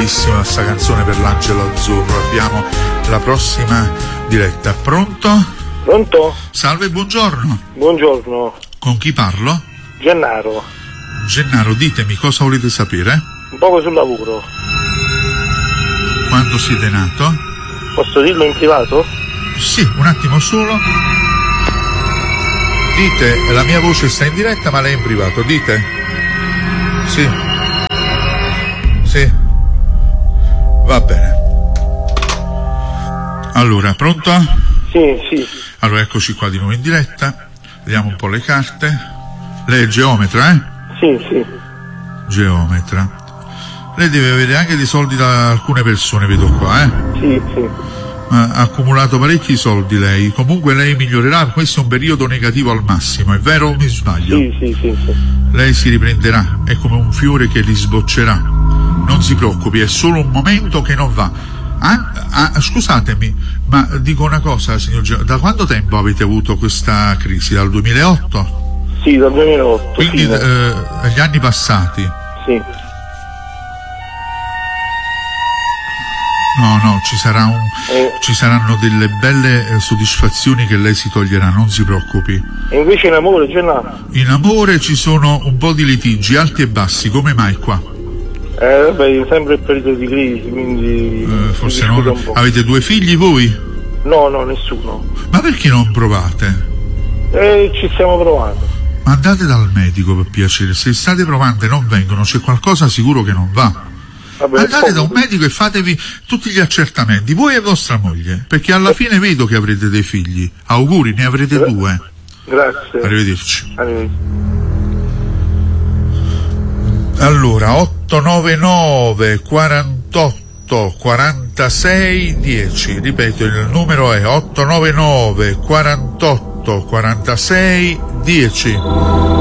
bellissima questa canzone per l'Angelo Azzurro. Abbiamo la prossima diretta. Pronto? Pronto? Salve, buongiorno. Buongiorno. Con chi parlo? Gennaro. Gennaro, ditemi cosa volete sapere? Un poco sul lavoro. Quando siete nato? Posso dirlo in privato? Sì, un attimo solo. Dite, la mia voce sta in diretta ma lei è in privato, dite? Sì. Sì. Va bene. Allora, pronto? Sì. Allora, eccoci qua di nuovo in diretta. Vediamo un po' le carte. Lei è geometra, eh? Sì. Geometra. Lei deve avere anche dei soldi da alcune persone, vedo qua, eh? Sì. Ha accumulato parecchi soldi lei. Comunque lei migliorerà, questo è un periodo negativo al massimo, è vero o mi sbaglio? Sì. Lei si riprenderà, è come un fiore che risboccerà. Non si preoccupi, è solo un momento che non va. Scusatemi, ma dico una cosa, signor Gio, da quanto tempo avete avuto questa crisi? Dal 2008? Sì, dal 2008. Quindi gli anni passati? Sì. No, ci saranno delle belle soddisfazioni che lei si toglierà, non si preoccupi. E invece in amore, Gennaro? In amore ci sono un po' di litigi, alti e bassi, come mai qua? Vabbè, sempre il periodo di crisi, quindi... Forse non... Avete 2 figli voi? No, nessuno. Ma perché non provate? Ci stiamo provando. Ma andate dal medico per piacere, se state provando e non vengono, c'è qualcosa sicuro che non va. Vabbè, andate da un medico e fatevi tutti gli accertamenti, voi e vostra moglie, perché alla fine vedo che avrete dei figli. Auguri, ne avrete 2. Grazie. Arrivederci. Allora, 899 48 46 10, ripeto, il numero è 899 48 46 10.